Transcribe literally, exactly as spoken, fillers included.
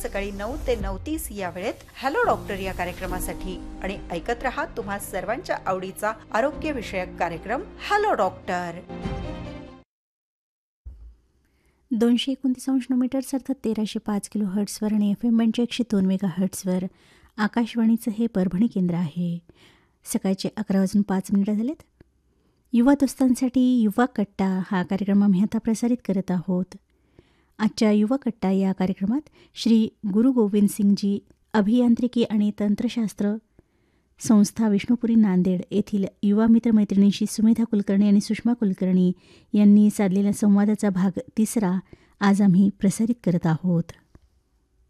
सकाळी नऊ ते नऊ तीस या वेळेत हॅलो डॉक्टर या कार्यक्रमासाठी. आणि ऐकत रहा तुम्हा सर्वांच्या आवडीचा आरोग्य विषयक कार्यक्रम हॅलो डॉक्टर. दोनशे एकोणतीस अंश मीटर्स अर्थात तेराशे पाच किलो हर्ट्सवर आणि एफ एम बँडचे एकशे दोन मेगा हर्ट्सवर आकाशवाणीचं हे परभणी केंद्र आहे. सकाळचे अकरा वाजून पाच मिनिटं झालेत. युवा दोस्तांसाठी युवा कट्टा हा कार्यक्रम आम्ही आता प्रसारित करत आहोत. आजच्या युवा कट्टा या कार्यक्रमात श्री गुरु गोविंद सिंगजी अभियांत्रिकी आणि तंत्रशास्त्र संस्था विष्णुपुरी नांदेड येथील युवा मित्रमैत्रिणींशी सुमेधा कुलकर्णी आणि सुषमा कुलकर्णी यांनी साधलेल्या संवादाचा भाग तिसरा आज आम्ही प्रसारित करत आहोत.